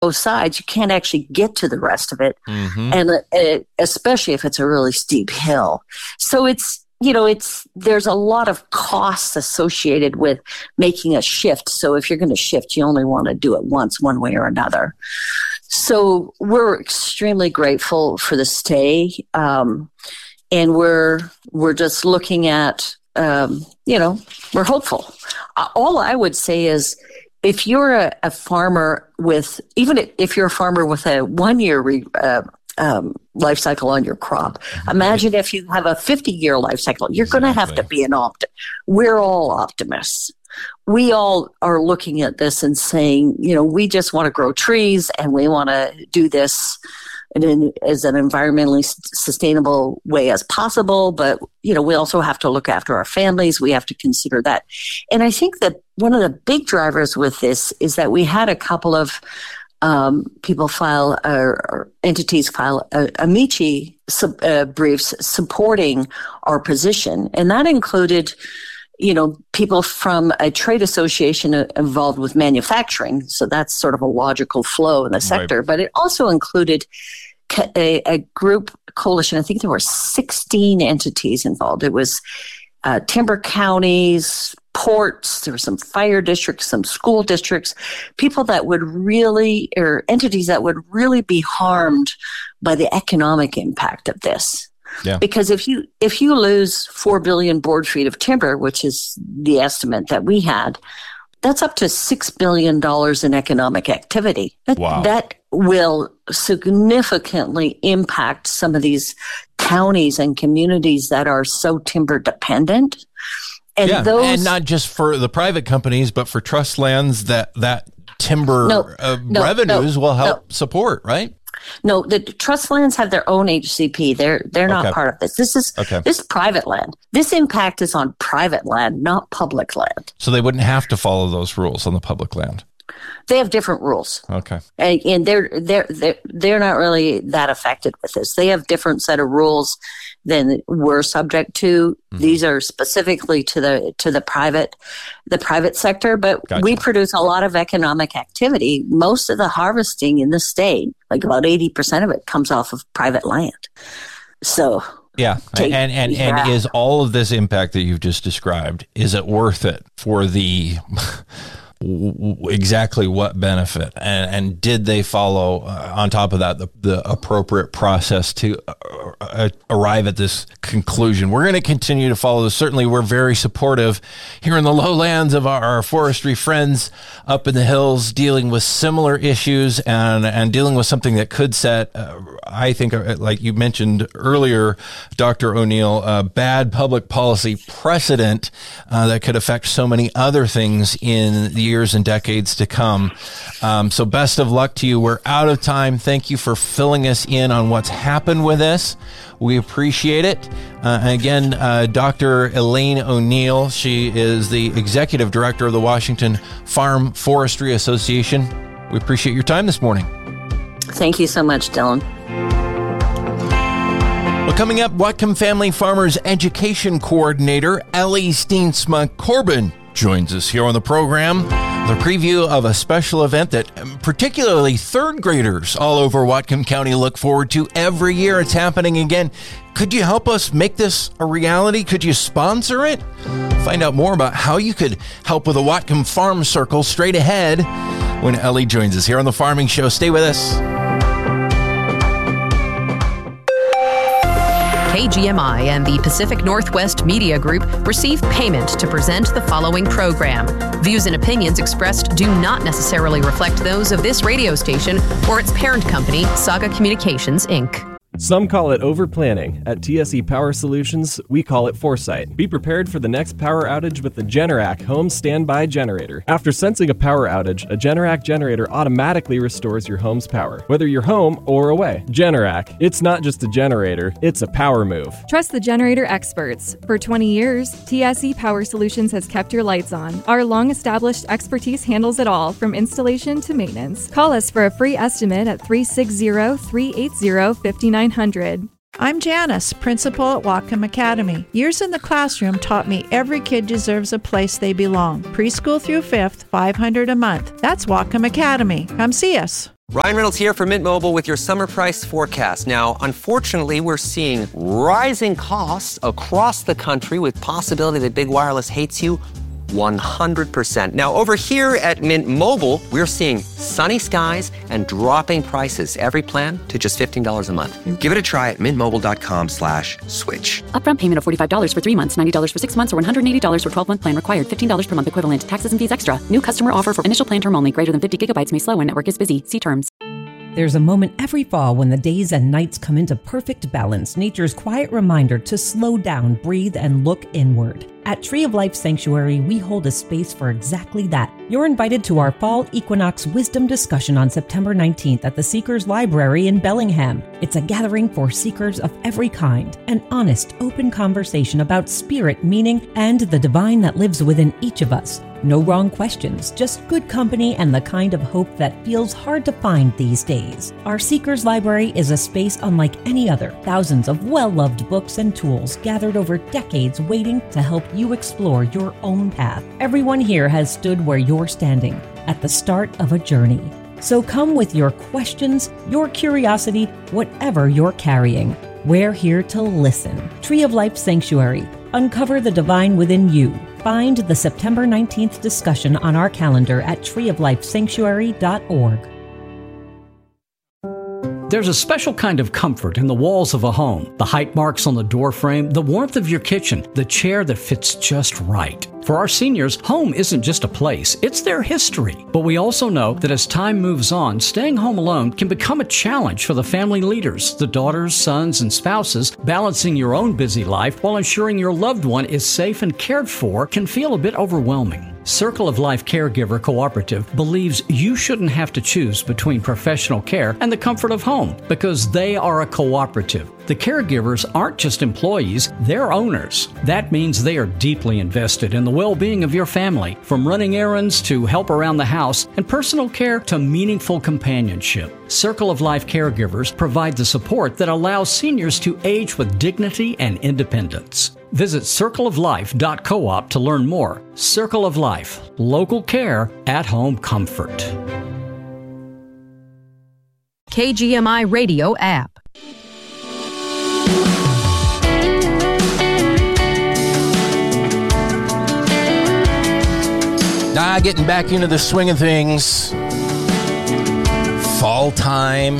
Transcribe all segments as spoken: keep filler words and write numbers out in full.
both sides, you can't actually get to the rest of it. Mm-hmm. And uh, especially if it's a really steep hill. So it's, you know, it's, there's a lot of costs associated with making a shift. So if you're going to shift, you only want to do it once, one way or another. So we're extremely grateful for the stay. Um, and we're, we're just looking at, um, you know, we're hopeful. Uh, all I would say is, if you're a, a farmer with, even if you're a farmer with a one-year re, uh, um, life cycle on your crop, imagine if you have a fifty-year life cycle. You're Exactly. going to have to be an optimist. We're all optimists. We all are looking at this and saying, you know, we just want to grow trees and we want to do this in, as an environmentally sustainable way as possible. But, you know, we also have to look after our families. We have to consider that. And I think that one of the big drivers with this is that we had a couple of um, people file, uh, or entities file uh, amici sub, uh, briefs supporting our position. And that included, you know, people from a trade association involved with manufacturing. So that's sort of a logical flow in the sector. Right. But it also included a, a group coalition. I think there were sixteen entities involved. It was uh, timber counties, ports, there were some fire districts, some school districts, people that would really, or entities that would really be harmed by the economic impact of this. Yeah. Because if you if you lose four billion board feet of timber, which is the estimate that we had, that's up to six billion dollars in economic activity. That, wow. that will significantly impact some of these counties and communities that are so timber dependent. And yeah, those, and not just for the private companies, but for trust lands that that timber no, uh, no, revenues no, will help no. support, right? No, the trust lands have their own H C P. They're they're not Okay. part of this. This is Okay. this is private land. This impact is on private land, not public land. So they wouldn't have to follow those rules on the public land. They have different rules. Okay. And, and they're they're they're they're not really that affected with this. They have different set of rules than we're subject to. Mm-hmm. These are specifically to the to the private the private sector, but Gotcha. we produce a lot of economic activity. Most of the harvesting in the state, like about eighty percent of it, comes off of private land. So yeah, take, and and yeah. and is all of this impact that you've just described, is it worth it for the exactly what benefit, and, and did they follow uh, on top of that the, the appropriate process to uh, uh, arrive at this conclusion? We're going to continue to follow this. Certainly we're very supportive here in the lowlands of our, our forestry friends up in the hills, dealing with similar issues and and dealing with something that could set uh, I think uh, like you mentioned earlier, Doctor O'Neill, a bad public policy precedent uh, that could affect so many other things in the years and decades to come. Um, so best of luck to you. We're out of time. Thank you for filling us in on what's happened with this. We appreciate it. Uh, again, uh, Doctor Elaine O'Neill, she is the Executive Director of the Washington Farm Forestry Association. We appreciate your time this morning. Thank you so much, Dylan. Well, coming up, Whatcom Family Farmers Education Coordinator Ellie Steensma-Corbin joins us here on the program. The preview of a special event that particularly third graders all over Whatcom County look forward to every year. It's happening again. Could you help us make this a reality? Could you sponsor it? Find out more about how you could help with a Whatcom Farm Circle straight ahead when Ellie joins us here on The Farming Show. Stay with us. K G M I and the Pacific Northwest Media Group receive payment to present the following program. Views and opinions expressed do not necessarily reflect those of this radio station or its parent company, Saga Communications, Incorporated. Some call it overplanning. At T S E Power Solutions, we call it foresight. Be prepared for the next power outage with the Generac Home Standby Generator. After sensing a power outage, a Generac generator automatically restores your home's power, whether you're home or away. Generac, it's not just a generator, it's a power move. Trust the generator experts. For twenty years, T S E Power Solutions has kept your lights on. Our long-established expertise handles it all, from installation to maintenance. Call us for a free estimate at three six zero, three eight zero, five nine hundred. I'm Janice, principal at Whatcom Academy. Years in the classroom taught me every kid deserves a place they belong. Preschool through fifth, five hundred dollars a month. That's Whatcom Academy. Come see us. Ryan Reynolds here from Mint Mobile with your summer price forecast. Now, unfortunately, we're seeing rising costs across the country with possibility that big wireless hates you one hundred percent. Now, over here at Mint Mobile, we're seeing sunny skies and dropping prices. Every plan to just fifteen dollars a month. Give it a try at mintmobile.com slash switch. Upfront payment of forty-five dollars for three months, ninety dollars for six months, or one hundred eighty dollars for twelve-month plan required. fifteen dollars per month equivalent. Taxes and fees extra. New customer offer for initial plan term only. Greater than fifty gigabytes may slow when network is busy. See terms. There's a moment every fall when the days and nights come into perfect balance, nature's quiet reminder to slow down, breathe, and look inward. At Tree of Life Sanctuary, we hold a space for exactly that. You're invited to our Fall Equinox Wisdom Discussion on September nineteenth at the Seekers Library in Bellingham. It's a gathering for seekers of every kind, an honest, open conversation about spirit, meaning, and the divine that lives within each of us. No wrong questions, just good company and the kind of hope that feels hard to find these days. Our Seekers Library is a space unlike any other. Thousands of well-loved books and tools gathered over decades waiting to help you explore your own path. Everyone here has stood where you're standing, at the start of a journey. So come with your questions, your curiosity, whatever you're carrying. We're here to listen. Tree of Life Sanctuary. Uncover the divine within you. Find the September nineteenth discussion on our calendar at tree of life sanctuary dot org. There's a special kind of comfort in the walls of a home. The height marks on the door frame, the warmth of your kitchen, the chair that fits just right. For our seniors, home isn't just a place, it's their history. But we also know that as time moves on, staying home alone can become a challenge for the family leaders, the daughters, sons, and spouses. Balancing your own busy life while ensuring your loved one is safe and cared for can feel a bit overwhelming. Circle of Life Caregiver Cooperative believes you shouldn't have to choose between professional care and the comfort of home because they are a cooperative. The caregivers aren't just employees, they're owners. That means they are deeply invested in the well-being of your family, from running errands to help around the house and personal care to meaningful companionship. Circle of Life Caregivers provide the support that allows seniors to age with dignity and independence. Visit circle of life dot coop to learn more. Circle of Life, local care, at-home comfort. K G M I Radio app. Ah, getting back into the swing of things. Fall time.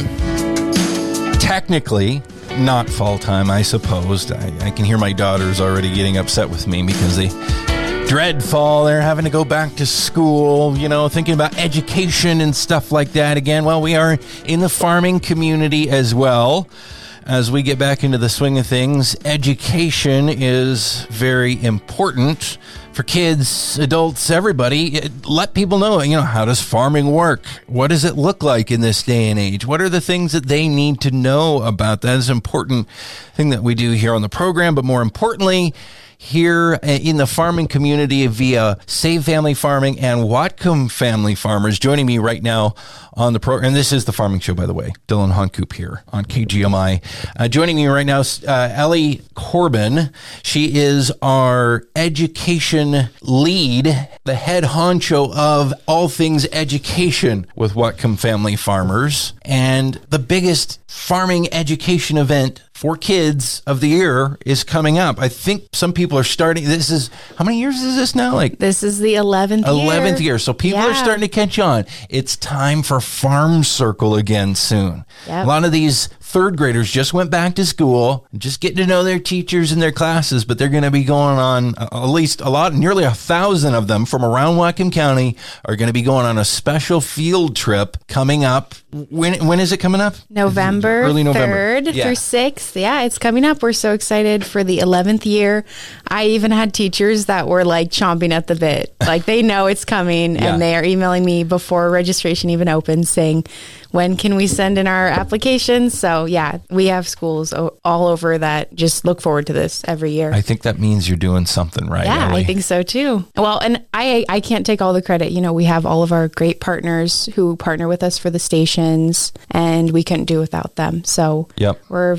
Technically, not fall time, I suppose. I, I can hear my daughters already getting upset with me because they dread fall. They're having to go back to school, you know, thinking about education and stuff like that again. Well, we are in the farming community as well. As we get back into the swing of things, education is very important for kids, adults, everybody. Let people know, you know, how does farming work? What does it look like in this day and age? What are the things that they need to know about? That is an important thing that we do here on the program, but more importantly, here in the farming community via Save Family Farming and Whatcom Family Farmers. Joining me right now on the program, this is the Farming Show, by the way, Dylan Honcoop here on K G M I. Uh, joining me right now is uh, Ellie Corbin. She is our education lead, the head honcho of all things education with Whatcom Family Farmers, and the biggest farming education event for kids of the year is coming up. I think some people are starting. This is, how many years is this now? Like this is the eleventh year. eleventh year. So people yeah. are starting to catch on. It's time for Farm Circle again soon. Yep. A lot of these third graders just went back to school, just getting to know their teachers and their classes, but they're going to be going on, uh, at least a lot, nearly a thousand of them from around Whatcom County are going to be going on a special field trip coming up. When when is it coming up? November, early November third yeah. through sixth. Yeah, it's coming up. We're so excited for the eleventh year. I even had teachers that were like chomping at the bit. Like they know it's coming yeah. and they are emailing me before registration even opens saying, when can we send in our applications? So yeah, we have schools o- all over that just look forward to this every year. I think that means you're doing something right. Yeah, Ellie. I think so too. Well, and I I can't take all the credit. You know, we have all of our great partners who partner with us for the stations, and we couldn't do without them. So yep. we're very grateful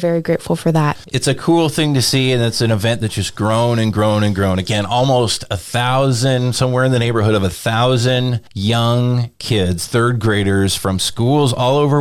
grateful for that. It's a cool thing to see, and it's an event that's just grown and grown and grown. Again, almost a thousand, somewhere in the neighborhood of a thousand young kids, third graders from schools all over